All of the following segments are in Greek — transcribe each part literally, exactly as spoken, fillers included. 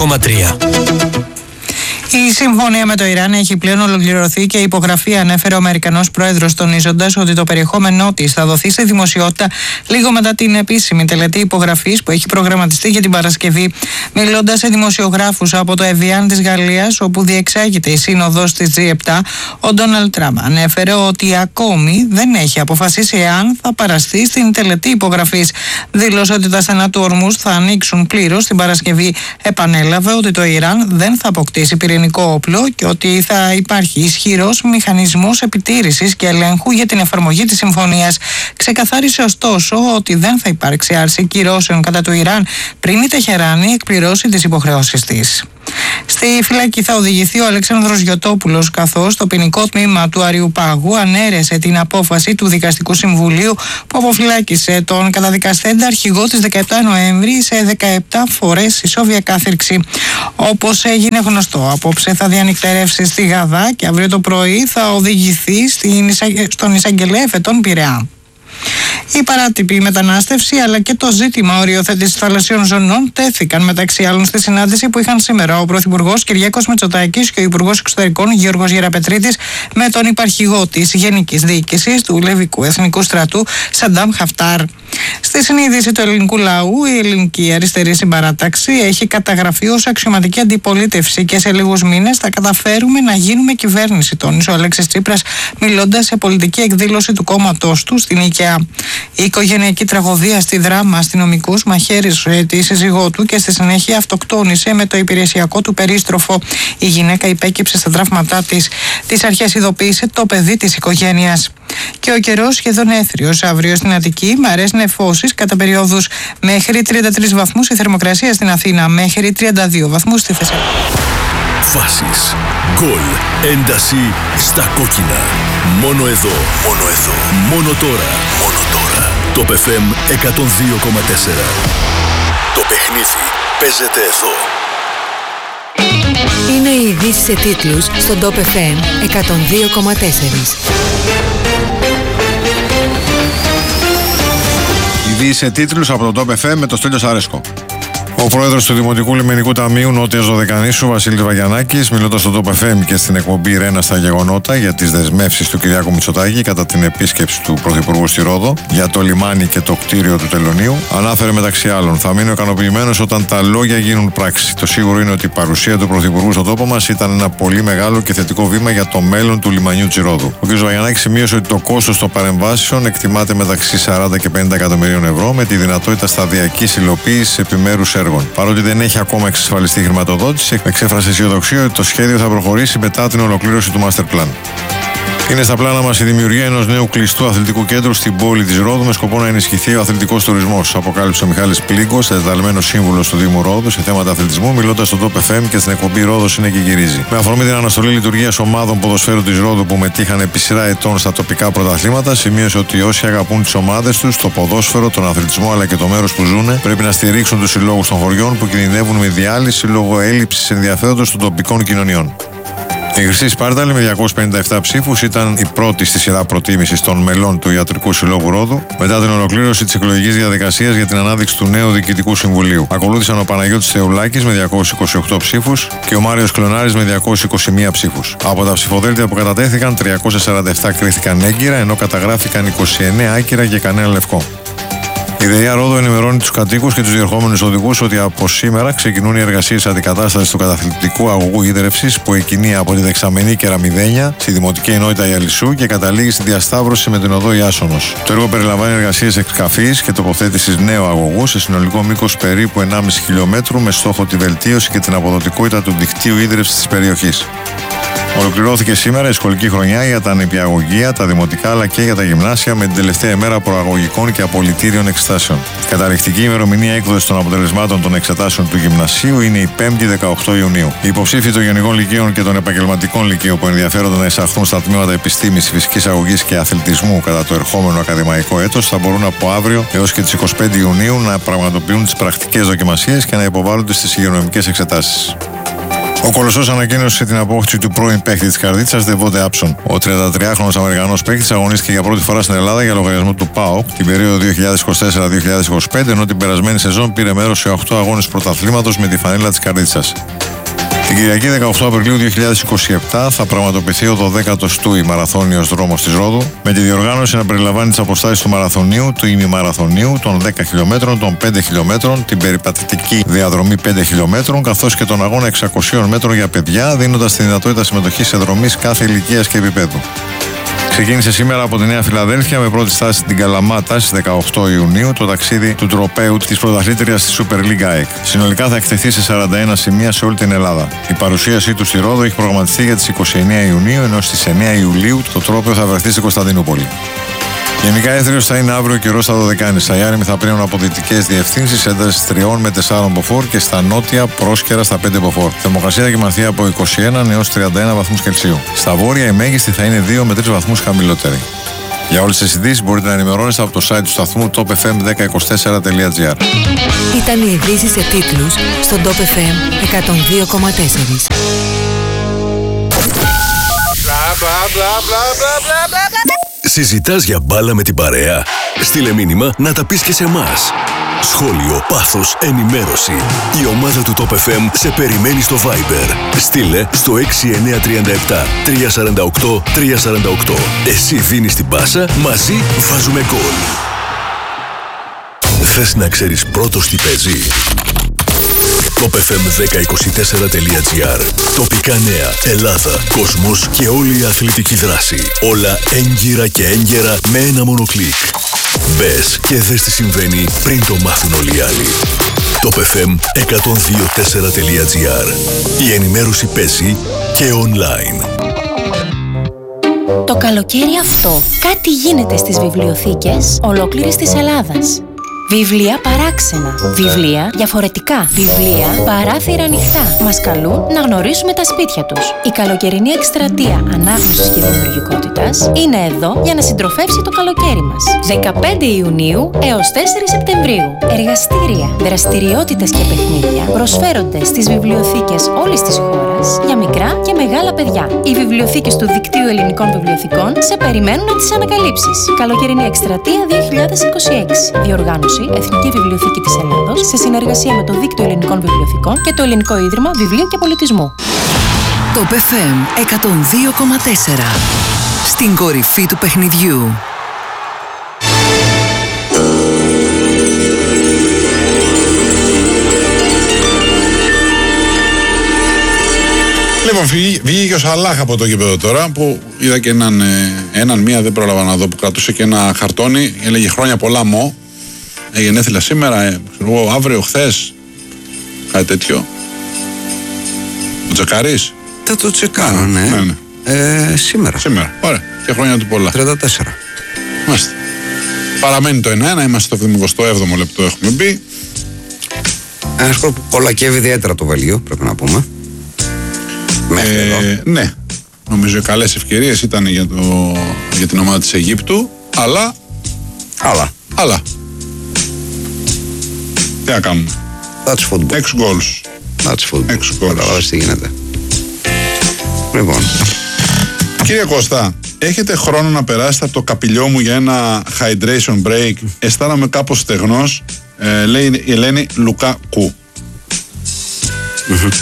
κόμμα τρία. Η συμφωνία με το Ιράν έχει πλέον ολοκληρωθεί και η υπογραφή ανέφερε ο Αμερικανός πρόεδρος, τονίζοντας ότι το περιεχόμενό της θα δοθεί σε δημοσιότητα λίγο μετά την επίσημη τελετή υπογραφής που έχει προγραμματιστεί για την Παρασκευή. Μιλώντας σε δημοσιογράφους από το Εβιάν της Γαλλίας, όπου διεξάγεται η σύνοδος της τζι επτά, ο Ντόναλντ Τραμπ ανέφερε ότι ακόμη δεν έχει αποφασίσει εάν θα παραστεί στην τελετή υπογραφής. Δήλωσε ότι τα στενά του Ορμούζ θα ανοίξουν πλήρως την Παρασκευή. Επανέλαβε ότι το Ιράν δεν θα αποκτήσει πυρηνικό όπλο και ότι θα υπάρχει ισχυρός μηχανισμός επιτήρησης και ελέγχου για την εφαρμογή της συμφωνίας. Ξεκαθάρισε ωστόσο ότι δεν θα υπάρξει άρση κυρώσεων κατά του Ιράν πριν η Τεχεράνη εκπληρώσει τις υποχρεώσεις της. Στη φυλακή θα οδηγηθεί ο Αλέξανδρος Γιωτόπουλος, καθώς το ποινικό τμήμα του Αριουπάγου ανέρεσε την απόφαση του Δικαστικού Συμβουλίου που αποφυλάκησε τον καταδικαστέντα αρχηγό της δεκαεπτά Νοέμβρη σε δεκαεπτά φορές ισόβια κάθυρξη. Όπως έγινε γνωστό, απόψε θα διανυκτερεύσει στη Γαδά και αύριο το πρωί θα οδηγηθεί στην, στον εισαγγελέα Εφετών Πειραιά. Η παράτυπη μετανάστευση αλλά και το ζήτημα οριοθέτησης θαλασσιών ζωνών τέθηκαν μεταξύ άλλων στη συνάντηση που είχαν σήμερα ο Πρωθυπουργός Κυριάκος Μητσοτάκης και ο Υπουργός Εξωτερικών Γιώργος Γεραπετρίτης με τον υπαρχηγό της Γενικής Διοίκησης του Λιβικού Εθνικού Στρατού Σαντάμ Χαφτάρ. Στη συνείδηση του ελληνικού λαού, η ελληνική αριστερή συμπαράταξη έχει καταγραφεί ως αξιωματική αντιπολίτευση και σε λίγους μήνες θα καταφέρουμε να γίνουμε κυβέρνηση, τόνισε ο Αλέξης Τσίπρας, μιλώντας σε πολιτική εκδήλωση του κόμματός του στην Οικαία. Η οικογενειακή τραγωδία στη Δράμα, αστυνομικούς μαχαίρισε τη σύζυγό του και στη συνέχεια αυτοκτόνησε με το υπηρεσιακό του περίστροφο. Η γυναίκα υπέκυψε στα τραύματά της. Τις αρχές ειδοποίησε το παιδί της οικογένειας. Και ο καιρός σχεδόν έθριος αύριο στην Αττική, μαρές νεφώσεις κατά περιόδους, μέχρι τριάντα τρεις βαθμούς η θερμοκρασία στην Αθήνα, μέχρι τριάντα δύο βαθμούς στη Θεσσαλονίκη. Φάσεις, γκολ, ένταση στα κόκκινα. Μόνο εδώ, μόνο εδώ, μόνο τώρα, μόνο τώρα. Το Π Φ Εμ εκατόν δύο κόμμα τέσσερα. Το παιχνίδι παίζεται εδώ. Είναι οι ειδήσεις σε τίτλους στον Top εφ εμ εκατόν δύο κόμμα τέσσερα. Ειδήσεις σε τίτλους από τον Top εφ εμ με το Στέλιο Σάρεσκο. Ο πρόεδρος του Δημοτικού Λιμενικού Ταμείου Νότιας Δωδεκανήσου, Βασίλης Βαγιανάκης, μιλώντας στο Top εφ εμ και στην εκπομπή Ρένα στα γεγονότα για τις δεσμεύσεις του Κυριάκου Μητσοτάκη κατά την επίσκεψη του Πρωθυπουργού στη Ρόδο για το λιμάνι και το κτίριο του Τελωνείου, ανάφερε μεταξύ άλλων: θα μείνω ικανοποιημένος όταν τα λόγια γίνουν πράξη. Το σίγουρο είναι ότι η παρουσία του Πρωθυπουργού στον τόπο μας ήταν ένα πολύ μεγάλο και θετικό βήμα για το μέλλον του λιμανιού της Ρόδου. Ο κ. Βαγιανάκης σημείωσε ότι το κόστος των παρεμβάσεων εκτιμάται μεταξύ σαράντα και πενήντα εκατομμυρίων ευρώ με τη δυνατότητα σταδιακής υλοποίησης επιμέρους έργων. Παρότι δεν έχει ακόμα εξασφαλιστεί χρηματοδότηση, εξέφρασε αισιοδοξία ότι το σχέδιο θα προχωρήσει μετά την ολοκλήρωση του Master Plan. Είναι στα πλάνα μας η δημιουργία ενός νέου κλειστού αθλητικού κέντρου στην πόλη της Ρόδου με σκοπό να ενισχυθεί ο αθλητικός τουρισμός, αποκάλυψε ο Μιχάλης Πλίγκος, εντεταλμένος σύμβουλος του Δήμου Ρόδου σε θέματα αθλητισμού, μιλώντας στο Top εφ εμ και στην εκπομπή Ρόδος είναι και γυρίζει. Με αφορμή την αναστολή λειτουργίας ομάδων ποδοσφαίρου της Ρόδου που μετήχαν επί σειρά ετών στα τοπικά πρωταθλήματα, σημείωσε ότι όσοι αγαπούν τις ομάδες τους, το ποδόσφαιρο, τον αθλητισμό αλλά και το μέρος που ζουν, πρέπει να στηρίξουν τους συλλόγους των χωριών που κινδυνεύουν με διάλυση λόγω έλλειψης ενδιαφέροντος των τοπικών κοινωνιών. Η Χρυσή Σπάρταλη με διακόσιους πενήντα επτά ψήφους ήταν η πρώτη στη σειρά προτίμησης των μελών του Ιατρικού Συλλόγου Ρόδου μετά την ολοκλήρωση της εκλογικής διαδικασίας για την ανάδειξη του νέου Διοικητικού Συμβουλίου. Ακολούθησαν ο Παναγιώτης Θεουλάκης με διακόσιους είκοσι οκτώ ψήφους και ο Μάριος Κλωνάρης με διακόσιους είκοσι μία ψήφους. Από τα ψηφοδέλτια που κατατέθηκαν, τριακόσια σαράντα επτά κρίθηκαν έγκυρα, ενώ καταγράφηκαν είκοσι εννέα άκυρα και κανένα λευκό. Η ΔΕΙΑ Ρόδο ενημερώνει τους κατοίκους και τους διερχόμενους οδηγούς ότι από σήμερα ξεκινούν οι εργασίες αντικατάστασης του καταθλιπτικού αγωγού ίδρευσης που εκκινεί από τη δεξαμενή Κεραμιδένια στη δημοτική ενότητα Ιαλισσού και καταλήγει στη διασταύρωση με την οδό Ιάσονος. Το έργο περιλαμβάνει εργασίες εξκαφής και τοποθέτησης νέου αγωγού σε συνολικό μήκος περίπου ενάμιση χιλιόμετρου με στόχο τη βελτίωση και την αποδοτικότητα του δικτύου ίδρευσης της περιοχής. Ολοκληρώθηκε σήμερα η σχολική χρονιά για τα νηπιαγωγεία, τα δημοτικά αλλά και για τα γυμνάσια με την τελευταία ημέρα προαγωγικών και απολυτήριων εξετάσεων. Η καταληκτική ημερομηνία έκδοσης των αποτελεσμάτων των εξετάσεων του γυμνασίου είναι η πέμπτη δεκαοκτώ Ιουνίου. Οι υποψήφοι των γενικών λυκείων και των επαγγελματικών λυκείων που ενδιαφέρονται να εισαχθούν στα τμήματα επιστήμης, φυσικής αγωγής και αθλητισμού κατά το ερχόμενο ακαδημαϊκό έτος θα μπορούν από αύριο έως και τις εικοστή πέμπτη Ιουνίου να πραγματοποιούν τις πρακτικές δοκιμασίες και να υποβάλλονται στις υγειονομικές εξετάσεις. Ο Κολοσσός ανακοίνωσε την απόκτηση του πρώην παίκτη της Καρδίτσας, Ντεβόντε Άψον. Ο τριαντατριάχρονος Αμερικανός παίκτης αγωνίστηκε για πρώτη φορά στην Ελλάδα για λογαριασμό του ΠΑΟΚ την περίοδο δύο χιλιάδες είκοσι τέσσερα δύο χιλιάδες είκοσι πέντε, ενώ την περασμένη σεζόν πήρε μέρος σε οκτώ αγώνες πρωταθλήματος με τη φανέλα της Καρδίτσας. Την Κυριακή δεκαοκτώ Απριλίου δύο χιλιάδες είκοσι επτά θα πραγματοποιηθεί ο δωδέκατος Τούι Μαραθώνιος Δρόμος της Ρόδου, με τη διοργάνωση να περιλαμβάνει τις αποστάσεις του μαραθωνίου, του ημιμαραθωνίου, των δέκα χιλιόμετρων, των πέντε χιλιόμετρων, την περιπατητική διαδρομή πέντε χιλιόμετρων, καθώς και τον αγώνα εξακοσίων μέτρων για παιδιά, δίνοντας τη δυνατότητα συμμετοχής σε δρομής κάθε ηλικίας και επίπεδου. Ξεκίνησε σήμερα από τη Νέα Φιλαδέλφια με πρώτη στάση την Καλαμάτα στις δεκαοκτώ Ιουνίου το ταξίδι του τροπαίου της πρωταθλήτριας της Super League ΑΕΚ. Συνολικά θα εκτεθεί σε σαράντα ένα σημεία σε όλη την Ελλάδα. Η παρουσίασή του στη Ρόδο έχει προγραμματιστεί για τις είκοσι εννέα Ιουνίου, ενώ στις εννέα Ιουλίου το τρόπαιο θα βρεθεί στην Κωνσταντινούπολη. Γενικά έθριος θα είναι αύριο καιρό στα Δωδεκάνησα. Οι άρημοι θα πλέουν από δυτικές διευθύνσεις, ένταση τριών με τεσσάρων μποφόρ και στα νότια πρόσκαιρα στα πέντε μποφόρ. Θερμοκρασία θα κοιμανθεί από είκοσι ένα έως τριάντα ένα βαθμούς Κελσίου. Στα βόρεια η μέγιστη θα είναι δύο με τρεις βαθμούς χαμηλότερη. Για όλες τις ειδήσεις μπορείτε να ενημερώνεστε από το site του σταθμού top f m ένα μηδέν δύο τέσσερα τελεία g r. Ήταν οι ειδήσεις σε τίτλους στον Top εφ εμ εκατόν δύο κόμμα τέσσερα. Συζητάς για μπάλα με την παρέα? Στείλε μήνυμα να τα πεις και σε εμάς. Σχόλιο, πάθος, ενημέρωση. Η ομάδα του Top εφ εμ σε περιμένει στο Viber. Στείλε στο έξι εννιά τρία επτά τρία τέσσερα οκτώ τρία τέσσερα οκτώ. Εσύ δίνεις την πάσα, μαζί βάζουμε γκολ. Θες να ξέρεις πρώτος τι παίζει? top f m ένα μηδέν δύο τέσσερα τελεία g r. Τοπικά νέα, Ελλάδα, κόσμος και όλη η αθλητική δράση. Όλα έγκυρα και έγκαιρα με ένα μόνο κλικ. Μπες και δες τι συμβαίνει πριν το μάθουν όλοι οι άλλοι. top f m εκατόν δύο τέσσερα τελεία g r. Η ενημέρωση παίζει και online. Το καλοκαίρι αυτό κάτι γίνεται στις βιβλιοθήκες ολόκληρης της Ελλάδας. Βιβλία παράξενα. Βιβλία διαφορετικά. Βιβλία παράθυρα ανοιχτά. Μας καλούν να γνωρίσουμε τα σπίτια τους. Η καλοκαιρινή εκστρατεία ανάγνωσης και δημιουργικότητας είναι εδώ για να συντροφεύσει το καλοκαίρι μας. δεκαπέντε Ιουνίου έως τέσσερα Σεπτεμβρίου. Εργαστήρια, δραστηριότητες και παιχνίδια προσφέρονται στις βιβλιοθήκες όλης της χώρας για μικρά και μεγάλα παιδιά. Οι βιβλιοθήκες του Δικτύου Ελληνικών Βιβλιοθηκών σε περιμένουν να τις ανακαλύψεις. Καλοκαιρινή εκστρατεία δύο χιλιάδες είκοσι έξι. Διοργάνωση Εθνική Βιβλιοθήκη της Ελλάδος σε συνεργασία με το Δίκτυο Ελληνικών Βιβλιοθηκών και το Ελληνικό Ίδρυμα Βιβλίου και Πολιτισμού. Top εφ εμ εκατόν δύο κόμμα τέσσερα. Στην κορυφή του παιχνιδιού. Λοιπόν, βγήκε ο Σαλάχ από το γήπεδο τώρα που είδα και έναν, έναν μία, δεν πρόλαβα να δω, που κρατούσε και ένα χαρτόνι. Έλεγε χρόνια πολλά Μω. Ε, γενέθλια σήμερα, ε, ξέρω, αύριο, χθες, κάτι τέτοιο. Το τσεκάρεις? Θα το τσεκάρω, ναι. ναι, ναι. Ε, σήμερα. Σήμερα, ωραία. Και χρόνια του πολλά. τριάντα τέσσερα. Μάλιστα. Παραμένει το ένα ένα, είμαστε στο εβδομηκοστό έβδομο λεπτό, έχουμε μπει. Ένας που κολακεύει ιδιαίτερα το Βέλγιο, πρέπει να πούμε. Μέχρι ε, εδώ. Ναι. Νομίζω οι καλές ευκαιρίες ήταν για, το, για την ομάδα της Αιγύπτου, αλλά... Αλλά. Αλλά. Τι να κάνουμε. That's football. Έξι γκολς. That's football. Έξι γκολς. Καταλάβεις τι γίνεται. Λοιπόν. Κύριε Κώστα, έχετε χρόνο να περάσετε από το καπηλιό μου για ένα hydration break? Αισθάνομαι κάπως στεγνός. Ε, λέει η Ελένη Λουκάκου. Mm-hmm.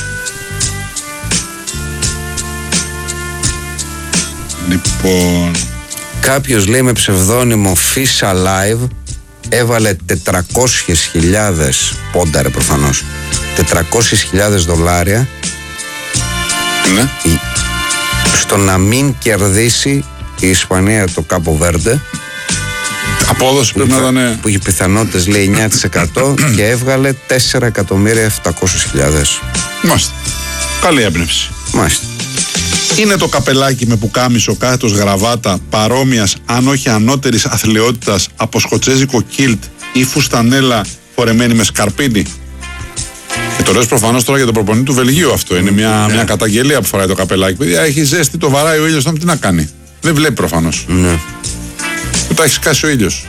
Λοιπόν... Κάποιος λέει με ψευδόνυμο Fish Alive έβαλε τετρακόσιες χιλιάδες πόνταρε προφανώς τετρακόσιες χιλιάδες δολάρια ναι. στο να μην κερδίσει η Ισπανία το Κάπο Βέρντε. Απόδοση πρέπει να ήταν... που είχε πιθανότητες λέει εννιά τοις εκατό και έβγαλε τέσσερα εκατομμύρια επτακόσιες χιλιάδες. Μάλιστα. Καλή έμπνευση. Μάλιστα. Είναι το καπελάκι με πουκάμισο, κάθετος γραβάτα, παρόμοιας αν όχι ανώτερης αθλιότητας από σκοτσέζικο κίλτ ή φουστανέλα φορεμένη με σκαρπίνι. Και το λέω προφανώς τώρα για τον προπονητή του Βελγίου αυτό. Είναι μια, ναι. μια καταγγελία που φοράει το καπελάκι. Παιδιά, έχει ζέστη, το βαράει ο ήλιος, τι να κάνει. Δεν βλέπει προφανώς. Ναι. Που τα έχει σκάσει ο ήλιος.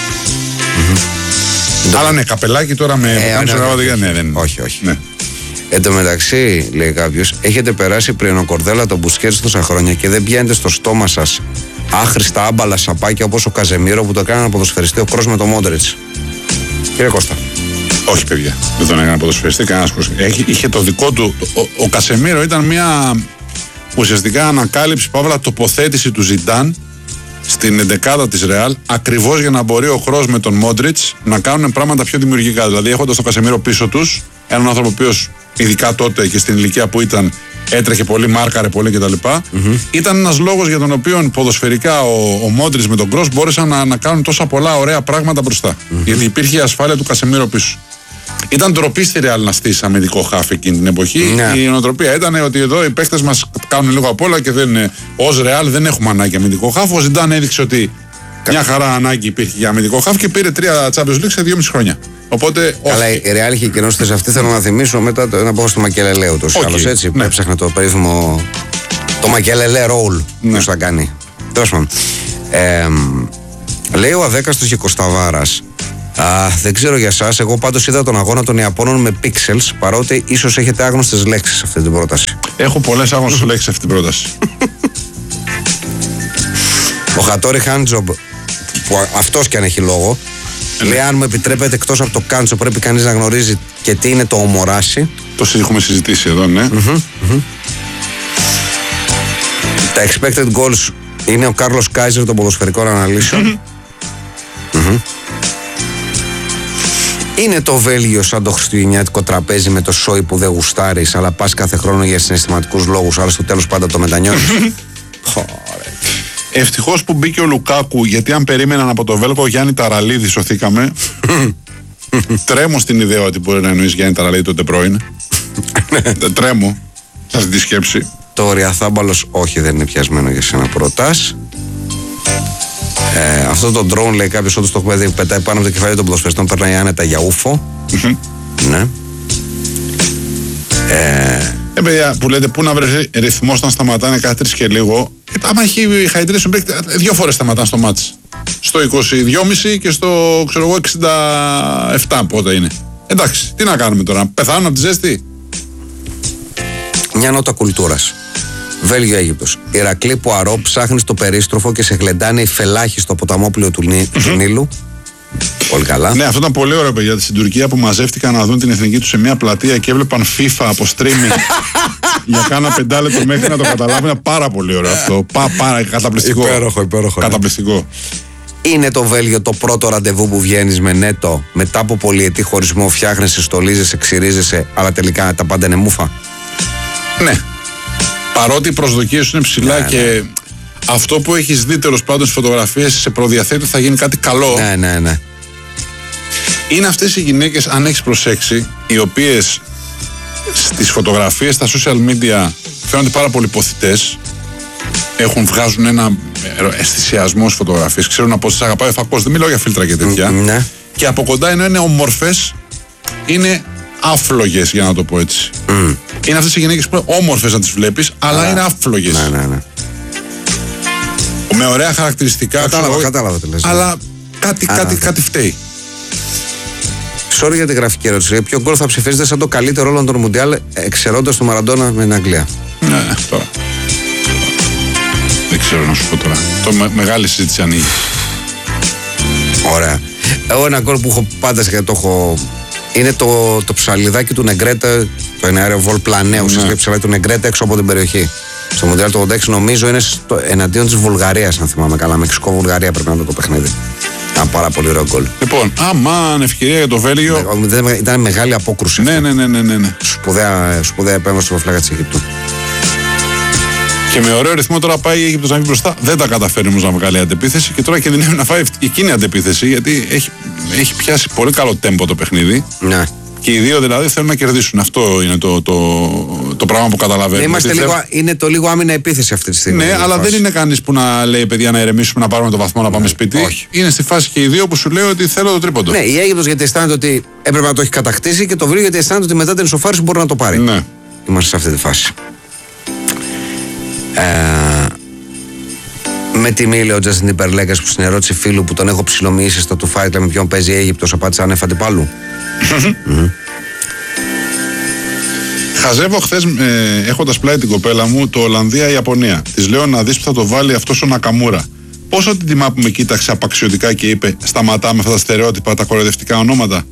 Mm-hmm. Αλλά ναι, καπελάκι τώρα με ε, πουκάμισο ναι, γραβάτα. όχι, Ναι, δεν είναι. όχι, όχι. Ναι. Εν τω μεταξύ, λέει κάποιος, έχετε περάσει πριονοκορδέλα τον Μπουσκέτς τόσα χρόνια και δεν πιάνετε στο στόμα σας άχρηστα άμπαλα σαπάκια όπως ο Καζεμίρο που το έκανε να ποδοσφαιριστεί ο Κρός με το Μόντριτς. Κύριε Κώστα. Όχι, παιδιά. Δεν τον έκανε ποδοσφαιριστή κανένας Κρός. Είχε το δικό του. Ο, ο Κασεμίρο ήταν μια ουσιαστικά ανακάλυψη, παύλα τοποθέτηση του Ζιντάν στην εντεκάδα της Ρεάλ, ακριβώς για να μπορεί ο Κρός με τον Μόντριτς να κάνουν πράγματα πιο δημιουργικά. Δηλαδή, έχοντας τον Κασεμίρο πίσω τους, έναν άνθρωπο ο οποίος ειδικά τότε και στην ηλικία που ήταν έτρεχε πολύ, μάρκαρε πολύ κτλ. Mm-hmm. Ήταν ένας λόγος για τον οποίο ποδοσφαιρικά ο, ο Μόντριτς με τον Κρός μπόρεσαν να, να κάνουν τόσα πολλά ωραία πράγματα μπροστά. Mm-hmm. Γιατί υπήρχε η ασφάλεια του Κασεμίρο πίσω. Ήταν ντροπή στη Ρεάλ να στήσει αμυντικό χάφ εκείνη την εποχή. Yeah. Η νοοτροπία ήταν ότι εδώ οι παίκτες μας κάνουν λίγο απ' όλα και δεν, ως Ρεάλ δεν έχουμε ανάγκη αμυντικό χάφ. Ο Ζιντάν έδειξε ότι μια χαρά ανάγκη υπήρχε για αμυντικό χάφ και πήρε τρία Champions League σε δυόμιση χρόνια. Οπότε, καλά, η Ρεάλ είχε κενώσει σε αυτή. Θέλω να θυμίσω μετά το ένα πω στο Μακελελέο τόσο okay. Καλώς έτσι. Ναι. Έψαχνε το περίφημο. Το Μακελελέ ρόλ. Ναι. Ποιος θα κάνει. Τέλος πάντων. Ε, λέει ο Αδέκαστος και Κωσταβάρας. Α, δεν ξέρω για εσάς. Εγώ πάντως είδα τον αγώνα των Ιαπώνων με pixels. Παρότι ίσως έχετε άγνωστες λέξεις σε αυτή την πρόταση. Έχω πολλές άγνωστες λέξεις σε αυτή την πρόταση. Ο Χατόρι Χάντζομπ, που αυτός κι αν έχει λόγο, λέει αν μου επιτρέπετε εκτός από το κάντσο πρέπει κανείς να γνωρίζει και τι είναι το ομοράσι. Το έχουμε συζητήσει εδώ, ναι. Mm-hmm, mm-hmm. Τα expected goals είναι ο Κάρλος Κάιζερ των ποδοσφαιρικών αναλύσεων. Mm-hmm. Mm-hmm. Είναι το Βέλγιο σαν το χριστουγεννιάτικο τραπέζι με το σόι που δεν γουστάρεις, αλλά πας κάθε χρόνο για συναισθηματικούς λόγους, αλλά στο τέλος πάντα το μετανιώνεις. Ευτυχώς που μπήκε ο Λουκάκου, γιατί αν περίμεναν από το Βέλγο Γιάννη Ταραλίδη σωθήκαμε. Τρέμω στην ιδέα ότι μπορεί να εννοείς Γιάννη Ταραλίδη τότε πρώην. Τρέμω σε αυτή τη σκέψη. Το Ριαθάμπαλος όχι, δεν είναι πιασμένο για σένα προτάς. Ε, αυτό το drone λέει κάποιος όντως το έχουμε δει, πετάει πάνω από το κεφάλι των ποδοσφαιριστών, περνάει άνετα για ούφο. Ναι. Ε, ε, παιδιά, που λέτε πού να βρει ρυθμός να σταματάνε κάθε τρεις και λίγο. Ε, άμα έχει χαϊτρίσει τον παίκτη, δύο φορές σταματάνε στο μάτς. Στο είκοσι δυόμισι και στο ξέρω εγώ εξήντα επτά πότε είναι. Εντάξει, τι να κάνουμε τώρα, πεθάνουν από τη ζέστη. Μια νότα κουλτούρας. Βέλγιο Αίγυπτος. Ηρακλή Πουαρό, ψάχνεις το περίστροφο και σε γλεντάνε οι φελάχοι στο ποταμόπλαιο του, Νί, του Νείλου. Πολύ καλά. Ναι, αυτό ήταν πολύ ωραίο, παιδιά. Στην Τουρκία που μαζεύτηκαν να δουν την εθνική του σε μια πλατεία και έβλεπαν FIFA από streaming για κάνα πεντάλεπτο μέχρι να το καταλάβουν. Είναι πάρα πολύ ωραίο αυτό. Πά, πάρα, καταπληκτικό. Υπέροχο, υπέροχο. Καταπληκτικό. Είναι το Βέλγιο το πρώτο ραντεβού που βγαίνεις με νέτο μετά από πολυετή χωρισμό, φτιάχνεσαι, στολίζεσαι, ξυρίζεσαι, αλλά τελικά τα πάντα είναι μούφα. Ναι. Παρότι οι προσδοκίες σου είναι ψηλά ναι, και ναι. Αυτό που έχεις δει τέλος πάντων στις φωτογραφίες σε προδιαθέτει θα γίνει κάτι καλό. Ναι, ναι, ναι. Είναι αυτές οι γυναίκες, αν έχεις προσέξει, οι οποίες στις φωτογραφίες, στα social media φαίνονται πάρα πολύ ποθητές. Έχουν, βγάζουν ένα αισθησιασμό στις φωτογραφίες. Ξέρουν να πω τις αγαπάει ο φακός. Δεν μιλάω για φίλτρα και τέτοια. Ναι. Και από κοντά ενώ είναι όμορφες, είναι άφλογες, για να το πω έτσι. Mm. Είναι αυτές οι γυναίκες που είναι όμορφες να τις βλέπεις, αλλά yeah. είναι άφλογες. Ναι, ναι, ναι. Με ωραία χαρακτηριστικά. Κατάλαβα, ξέρω, κατάλαβα τι λες. Αλλά κάτι, ah, κάτι, κάτι φταίει. Sorry για την γραφική ερώτηση. Ποιο γκολ θα ψηφίσετε σαν το καλύτερο όλων των Μουντιάλ, εξαιρώντας το Μαραντόνα με την Αγγλία? Ναι, τώρα. Δεν ξέρω να σου πω τώρα. Το με, μεγάλη συζήτηση ανοίγει. Ωραία. Εγώ ένα γκολ που έχω πάντα και το έχω. Είναι το, το ψαλιδάκι του Νεγκρέτα, το εναέριο βολ πλανέου, ναι. Το ψαλιδάκι του Νεγκρέτα έξω από την περιοχή. Στο Μουντιάλ του ογδόντα έξι νομίζω είναι στο, εναντίον της Βουλγαρίας, αν θυμάμαι καλά. Μεξικό-Βουλγαρία πρέπει να είναι το παιχνίδι. Ήταν πάρα πολύ ωραίο γκολ. Λοιπόν, αμάν, ευκαιρία για το Βέλγιο. Ήταν μεγάλη απόκρουση. Ναι, ναι, ναι, ναι, ναι, ναι. Σπουδαία, σπουδαία επέμβαση στο φλάγα της Αιγύπτου. Και με ωραίο ρυθμό τώρα πάει η Αίγυπτος να βγει μπροστά. Δεν τα καταφέρει όμως να βγάλει αντεπίθεση και τώρα κινδυνεύει να φάει εκείνη αντεπίθεση, γιατί έχει, έχει πιάσει πολύ καλό τέμπο το παιχνίδι. Ναι. Και οι δύο δηλαδή θέλουν να κερδίσουν. Αυτό είναι το, το, το πράγμα που καταλαβαίνουμε. Είμαστε λίγο, θέλ... Είναι το λίγο άμυνα επίθεση αυτή τη στιγμή. Ναι, αλλά φάση. Δεν είναι κανείς που να λέει παιδιά να ηρεμήσουμε, να πάρουμε το βαθμό, να πάμε ναι, σπίτι. Όχι. Είναι στη φάση και οι δύο που σου λέει ότι θέλω το τρίποντο. Ναι, η Αίγυπτος γιατί αισθάνεται ότι έπρεπε να το έχει κατακτήσει και το Βέλγιο γιατί αισθάνεται ότι μετά την ισοφάριση μπορεί να το πάρει. Ναι. Είμαστε σε αυτή τη φάση. Ε, με τη μίλη ο Τζάστιν Τιμπερλέγκας που στην ερώτηση φίλου που τον έχω ψιλομοιήσει στο του Fight με ποιον παίζει η Αίγυπτος απάντησε ανέφα αντιπάλου. mm-hmm. Χαζεύω χθες ε, έχοντας πλάι την κοπέλα μου το Ολλανδία-Ιαπωνία. Της λέω να δεις που θα το βάλει αυτός ο Νακαμούρα. Πόσο την τιμά που με κοίταξε απαξιωτικά και είπε σταματάμε αυτά τα στερεότυπα, τα κοροϊδευτικά ονόματα.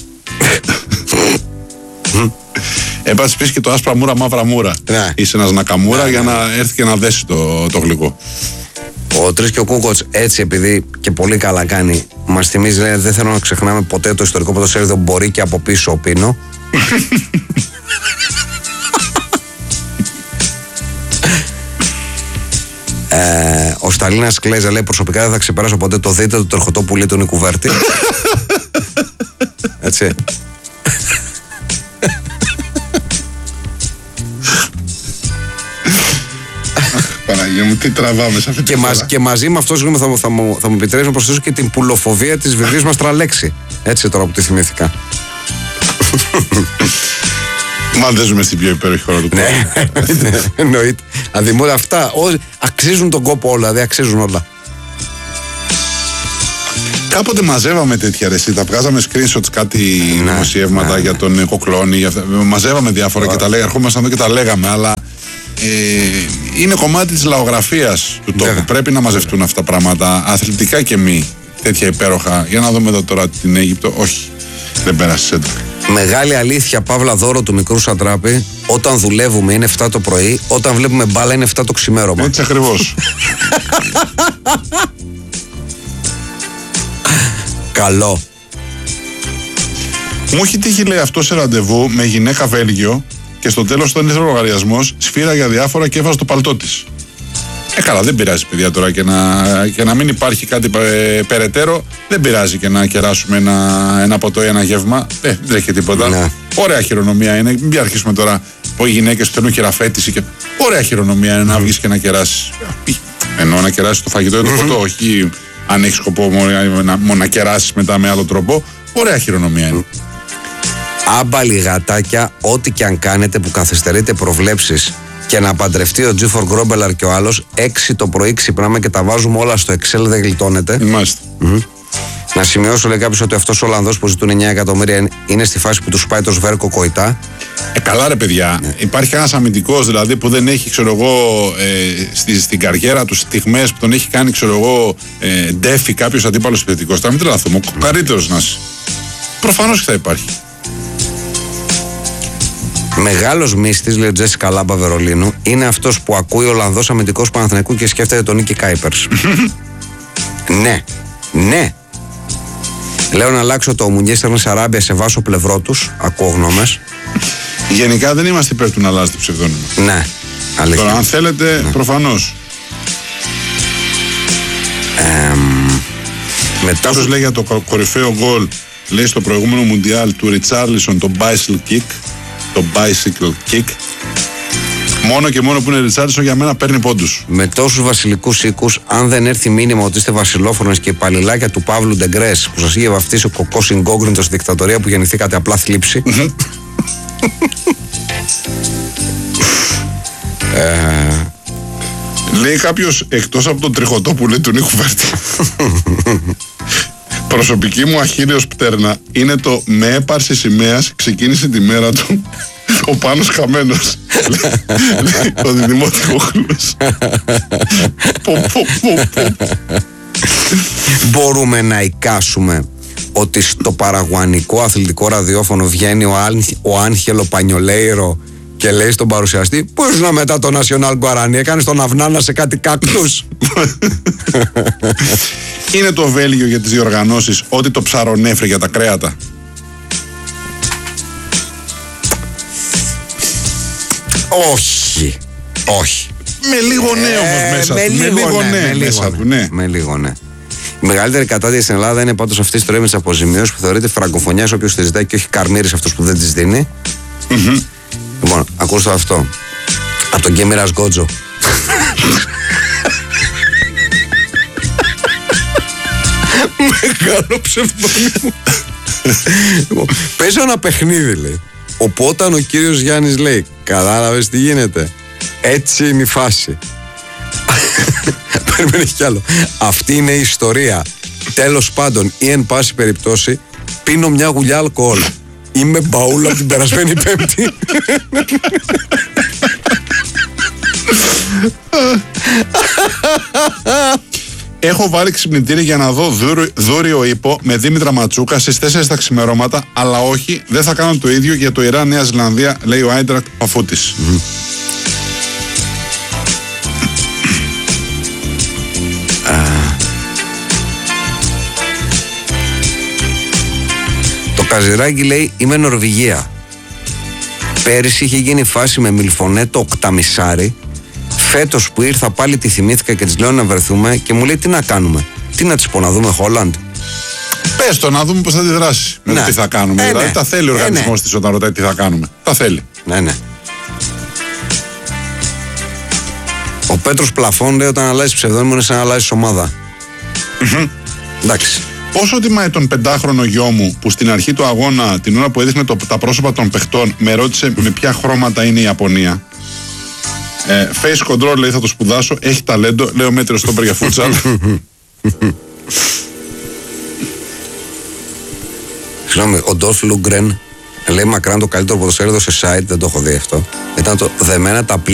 Έπας πεις και το άσπρα μούρα μαύρα μούρα. Ναι. Είσαι ένας Νακαμούρα ναι, για ναι. να έρθει και να δέσει το, το γλυκό. Ο Τρεις και ο Κούκοτς έτσι, επειδή και πολύ καλά κάνει, μας θυμίζει, λέει, δεν θέλω να ξεχνάμε ποτέ το ιστορικό ποδοσφαίρι, μπορεί και από πίσω ο Πίνο. ε, ο Σταλίνας Κλέζα λέει προσωπικά δεν θα ξεπεράσω ποτέ το δείτε το τροχωτό πουλί του Νικουβέρτη. Έτσι. Παναγία μου, τι τραβάμε σε αυτή τη Και, φορά. μαζ, και μαζί με αυτό, συγγνώμη, θα, μου- θα, μου, θα μου επιτρέψει να προσθέσω και την πουλοφοβία της βεβαίως μας Τραλέξη. Έτσι τώρα που τη θυμήθηκα. Μα δεν ζούμε στην πιο υπέροχη χώρα του κόσμου. Ναι, εννοείται. Αδημότα αυτά ό, αξίζουν τον κόπο όλα, δηλαδή αξίζουν όλα. Κάποτε μαζεύαμε τέτοια ρεσί, τα βγάζαμε screenshots, κάτι Ναι, δημοσιεύματα ναι, για τον ε, Κοκλώνη, για αυτά. Μαζεύαμε διάφορα και τα λέγαμε, ερχόμασταν εδώ και τα λέγαμε, αλλά ε, είναι κομμάτι της λαογραφίας του τόπου. Βέβαια. Πρέπει να μαζευτούν αυτά τα πράγματα, αθλητικά και μη, τέτοια υπέροχα. Για να δούμε εδώ τώρα την Αίγυπτο. Όχι, δεν πέρασε έντονα. Μεγάλη αλήθεια, Παύλα, δώρο του μικρού Σαντράπη. Όταν δουλεύουμε είναι εφτά το πρωί, όταν βλέπουμε μπάλα είναι εφτά το ξημέρωμα. Έτσι ακριβώς. Καλό. Μου έχει τύχει, λέει, αυτό σε ραντεβού με γυναίκα Βέλγιο και στο τέλος, όταν ήρθε ο λογαριασμός, σφύρα για διάφορα και έβαζε το παλτό της. Ε, καλά, δεν πειράζει, παιδιά, τώρα και να, και να μην υπάρχει κάτι ε, περαιτέρω. Δεν πειράζει και να κεράσουμε ένα, ένα ποτό ή ένα γεύμα. Ε, δεν έχει τίποτα. Ναι. Ωραία χειρονομία είναι. Μην αρχίσουμε τώρα που οι γυναίκες θέλουν χειραφέτηση. Και... Ωραία χειρονομία είναι να βγεις και να κεράσεις. Εννοώ να κεράσεις το φαγητό ή το ποτό, όχι αν έχει σκοπό μόνο να, μόνο να κεράσεις μετά με άλλο τρόπο. Ωραία χειρονομία είναι. Άμπαλοι γατάκια, ό,τι και αν κάνετε που καθυστερείτε προβλέψεις και να παντρευτεί ο Τζίφορ Γκρόμπελαρ και ο άλλος, έξι το πρωί ξυπνάμε και τα βάζουμε όλα στο Excel, δεν γλιτώνεται. Είμαστε. Μμμ. Να σημειώσω, λέει κάποιος, ότι αυτός ο Ολλανδός που ζητούν εννιά εκατομμύρια είναι στη φάση που του σπάει το σβέρκο κοητά. Ε, καλά ρε παιδιά. Ναι. Υπάρχει ένας αμυντικός δηλαδή που δεν έχει, ξέρω εγώ, ε, στη, στην καριέρα του στιγμές που τον έχει κάνει, ξέρω εγώ, ε, ντέφι κάποιος αντίπαλος επιθετικός. Θα μην τρελαθούμε. Ο καλύτερος να είσαι. Προφανώς και θα υπάρχει. Μεγάλος μύστης, λέει ο Τζέσι Καλάμπα Βερολίνου, είναι αυτός που ακούει ο Ολλανδός αμυντικός Παναθηναϊκού και σκέφτεται τον Νίκη Κάιπερς. Ναι, ναι. Λέω να αλλάξω το Μουνιέστερ Σαράμπια σε βάσο πλευρό τους. Ακούω γνώμες. Γενικά δεν είμαστε υπέρ του να αλλάζει το ψευδόνυμο. Ναι, αλήθεια. Τώρα, αν θέλετε, ναι. Προφανώς. Ε, μετά Κάποιος λέει για το κορυφαίο γκολ, λέει στο προηγούμενο Μουντιάλ του Ριτσάρλισον, το bicycle kick. Το bicycle kick. Μόνο και μόνο που είναι Ριτσάρλισον για μένα παίρνει πόντους. Με τόσους βασιλικούς οίκους, αν δεν έρθει μήνυμα ότι είστε βασιλόφωνες και υπαλληλάκια του Παύλου Ντεγκρές που σας είχε βαφτίσει ο κοκός Ιγκόγκριντος στη δικτατορία που γεννηθήκατε απλά θλίψη. ε, Λέει κάποιος, εκτός από τον τριχωτό που λέει του Νίκου Βέρτη, προσωπική μου αχίριος πτέρνα είναι το με έπαρση σημαίας ξεκίνησε τη μέρα του ο Πάνος Χαμένος. Λέει ο Δημότυχος. Πω πω πω πω. Μπορούμε να εικάσουμε ότι στο παραγουανικό αθλητικό ραδιόφωνο βγαίνει ο, Άν, ο Άγχελο Πανιολέιρο και λέει στον παρουσιαστή, πού ήσουν μετά το National Guarani, έκανες τον Αυνάνα σε κάτι κάκτους. Είναι το Βέλγιο για τις διοργανώσεις ότι το ψαρονέφρι για τα κρέατα. Όχι, όχι. Με λίγο ναι όμως μέσα με του. λίγο, Με λίγο ναι, ναι με λίγο μέσα ναι. του, ναι. Με λίγο ναι. Η μεγαλύτερη κατάδυση στην Ελλάδα είναι πάντως αυτή η ιστορία με τις αποζημιώσεις που θεωρείται φραγκοφωνιάς όποιος τη ζητάει και όχι καρμύρης αυτός που δεν τις δίνει. Mm-hmm. Λοιπόν, ακούστε αυτό. Από τον Γκέμιρας Γκότζο. Μεγάλο ψευδόνυμο. Λοιπόν, παίζω ένα παιχνίδι, λέει. Όπου όταν ο κύριος Γιάννης λέει, κατάλαβες τι γίνεται, έτσι είναι η φάση. Περιμένει κι άλλο. Αυτή είναι η ιστορία. Τέλος πάντων, ή εν πάση περιπτώσει, πίνω μια γουλιά αλκοόλ. Είμαι μπαούλα από την περασμένη Πέμπτη. Έχω βάλει ξυπνητήρι για να δω δούριο ύπο με Δήμητρα Ματσούκα στις τέσσερις τα ξημερώματα, αλλά όχι, δεν θα κάνω το ίδιο για το Ιράν Νέα Ζηλανδία, λέει ο Άιντρακτ Παφούτης. Mm. Το Καζιράκι λέει είμαι Νορβηγία. Πέρυσι είχε γίνει φάση με Μιλφωνέ το οκταμισάρι. Φέτος που ήρθα πάλι τη θυμήθηκα και της λέω να βρεθούμε και μου λέει τι να κάνουμε. Τι να της πω, να δούμε Χόλαντ. Πες το, να δούμε πώς θα αντιδράσει. Με ναι. το τι θα κάνουμε. Ε, δηλαδή ναι. τα θέλει ο οργανισμός ε, ναι. της όταν ρωτάει τι θα κάνουμε. Τα θέλει. Ναι, ναι. Ο Πέτρος Πλαφών λέει όταν αλλάζει ψευδόνυμο είναι σαν να αλλάζει ομάδα. Mm-hmm. Εντάξει. Πόσο τιμάει τον πεντάχρονο γιο μου που στην αρχή του αγώνα, την ώρα που έδειχνε το, τα πρόσωπα των παιχτών, με ρώτησε με ποια χρώματα είναι η Ιαπωνία. Ε, face control λέει θα το σπουδάσω, έχει ταλέντο, λέει ο μέτριος στόπερ για φούτσαλ. Συγγνώμη, ο Ντόλφ Λούγκρεν λέει μακράν το καλύτερο ποδοσφαίρι σε site, δεν το έχω δει αυτό. Ήταν το δεμένα τα